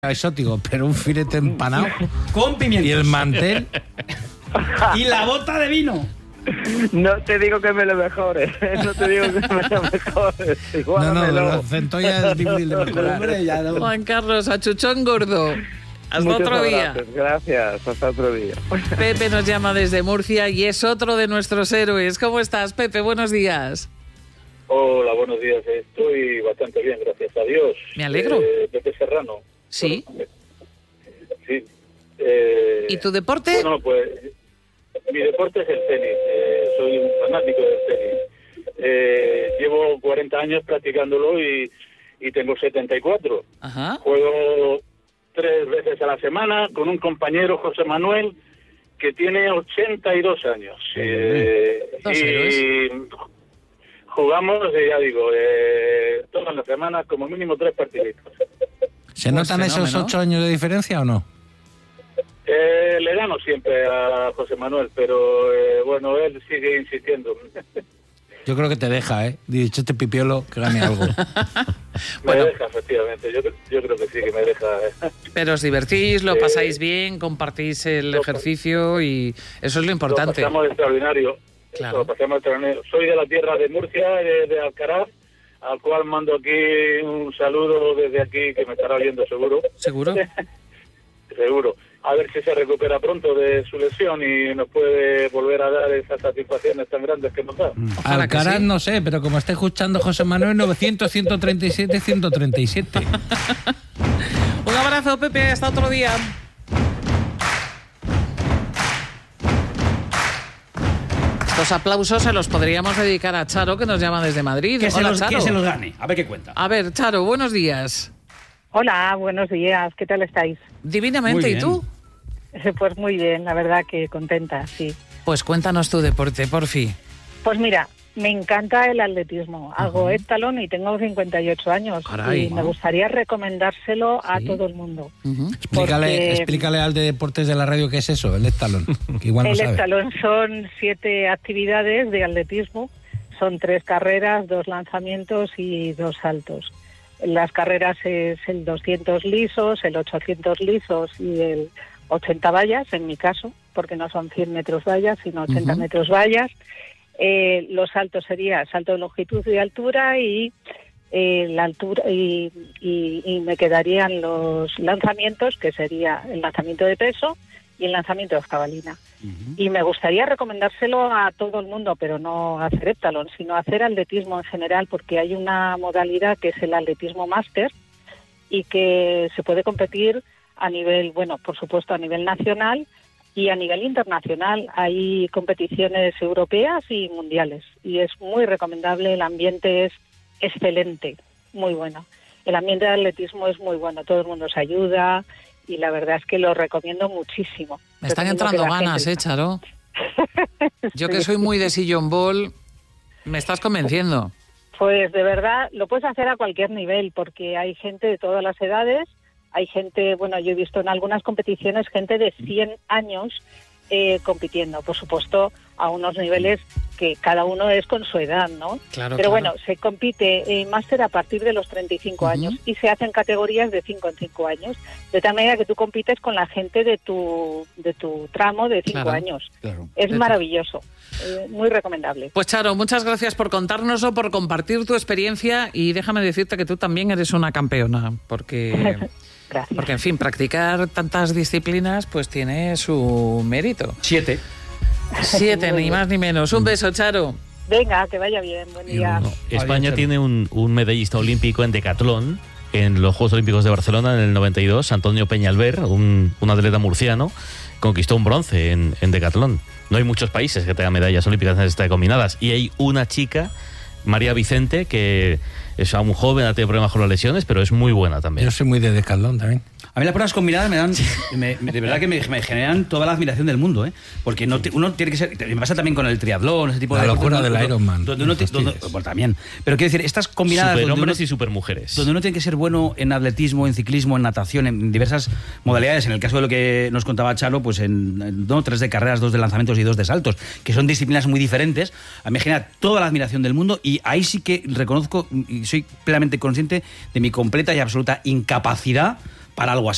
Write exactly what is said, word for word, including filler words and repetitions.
exótico, pero un filete empanado con pimientos y el mantel y la bota de vino. No te digo que me lo mejores, no te digo que me lo mejores. No, no, los centollas es difícil de mejorar. Hombre, ya no. Juan Carlos, achuchón gordo. Hasta Muchos otro día. abrazos, gracias, hasta otro día. Pepe nos llama desde Murcia y es otro de nuestros héroes. ¿Cómo estás, Pepe? Buenos días. Hola, buenos días. Estoy bastante bien, gracias a Dios. Me alegro. Eh, Pepe Serrano. Sí. Bueno, sí. Eh, ¿Y tu deporte? Bueno, pues mi deporte es el tenis. Eh, soy un fanático del tenis. Eh, llevo cuarenta años practicándolo y, y tengo setenta y cuatro. Ajá. Juego tres veces a la semana con un compañero, José Manuel, que tiene ochenta y dos años. Eh, Dos y héroes. jugamos, eh, ya digo, eh, todas las semanas como mínimo tres partiditos. ¿Se Pues notan fenómeno. esos ocho años de diferencia o no? Eh, le gano siempre a José Manuel, pero eh, bueno, él sigue insistiendo. Yo creo que te deja, ¿eh? Dicho este pipiolo que gane algo. Me Bueno. deja, efectivamente. Yo, yo creo que sí, que me deja. eh. Pero os divertís, lo Eh, pasáis bien, compartís el lo- ejercicio y eso es lo importante. Lo pasamos extraordinario. Claro. Lo pasamos extraordinario. Soy de la tierra de Murcia, de, de Alcaraz, al cual mando aquí un saludo desde aquí, que me estará oyendo seguro. ¿Seguro? Seguro. A ver si se recupera pronto de su lesión y nos puede volver a dar esas satisfacciones tan grandes que nos da. Ojalá que Alcaraz sí. no sé, pero como está escuchando José Manuel, novecientos, ciento treinta y siete, ciento treinta y siete. Un abrazo, Pepe, hasta otro día. Estos aplausos se los podríamos dedicar a Charo, que nos llama desde Madrid. Que se, Hola, los, Charo. que se los gane, a ver qué cuenta. A ver, Charo, buenos días. Hola, buenos días, ¿qué tal estáis? Divinamente, Muy ¿y bien. tú? Pues muy bien, la verdad que contenta, sí. Pues cuéntanos tu deporte, por fin. Pues mira, me encanta el atletismo, hago heptalón y tengo cincuenta y ocho años. Caray. y me gustaría recomendárselo a Sí. todo el mundo. Ujú. Explícale, Porque- explícale al de deportes de la radio qué es eso, el estalón, que igual no el sabe. heptalón son siete actividades de atletismo, son tres carreras, dos lanzamientos y dos saltos. Las carreras es el doscientos lisos, el ochocientos lisos y el ochenta vallas, en mi caso, porque no son cien metros vallas, sino ochenta Ujú. metros vallas. Eh, los saltos sería salto de longitud y altura y eh, la altura y, y- y me quedarían los lanzamientos, que sería el lanzamiento de peso y el lanzamiento de jabalina. Y me gustaría recomendárselo a todo el mundo, pero no hacer heptalón, sino hacer atletismo en general, porque hay una modalidad que es el atletismo máster y que se puede competir a nivel, bueno, por supuesto a nivel nacional y a nivel internacional. Hay competiciones europeas y mundiales y es muy recomendable, el ambiente es excelente, muy bueno. El ambiente de atletismo es muy bueno, todo el mundo se ayuda y la verdad es que lo recomiendo muchísimo. Me están Recomiendo entrando que la ganas, gente- ¿eh, Charo? Yo que soy muy de sillón ball, me estás convenciendo. Pues de verdad lo puedes hacer a cualquier nivel porque hay gente de todas las edades, hay gente, bueno, yo he visto en algunas competiciones gente de cien años eh, compitiendo, por supuesto a unos niveles que cada uno es con su edad, ¿no? Claro, Pero claro. bueno, se compite en máster a partir de los treinta y cinco Ujú. años y se hacen categorías de cinco en cinco años, de tal manera que tú compites con la gente de tu de tu tramo de cinco Claro. años. Claro. Es De- maravilloso, eh, muy recomendable. Pues Charo, muchas gracias por contárnoslo, por compartir tu experiencia y déjame decirte que tú también eres una campeona, porque, Gracias. porque en fin, practicar tantas disciplinas pues tiene su mérito. Siete. Siete, Muy ni bien. más ni menos. Un beso, Charo. Venga, que vaya bien, buen día. uno. España Charo. tiene un, un medallista olímpico en decatlón en los Juegos Olímpicos de Barcelona en el noventa y dos, Antonio Peñalver, un, un atleta murciano, conquistó un bronce en, en decatlón. No hay muchos países que tengan medallas olímpicas en esta combinadas y hay una chica, María Vicente, que es aún joven, ha tenido problemas con las lesiones, pero es muy buena también. Yo soy muy de decaldón también. A mí las pruebas combinadas me dan, me- me- de verdad que me, me generan toda la admiración del mundo, ¿eh? Porque no te- uno tiene que ser, me pasa también con el triatlón, ese tipo La de locura deportes, del donde- Ironman, donde uno te- no donde- fastidies. bueno, también, pero quiero decir, estas combinadas donde uno, Superhombres y supermujeres. donde uno tiene que ser bueno en atletismo, en ciclismo, en natación, en diversas modalidades. En el caso de lo que nos contaba Charo, pues en, en no, tres de carreras, dos de lanzamientos y dos de saltos, que son disciplinas muy diferentes. A mí me genera toda la admiración del mundo y ahí sí que reconozco y soy plenamente consciente de mi completa y absoluta incapacidad para algo así.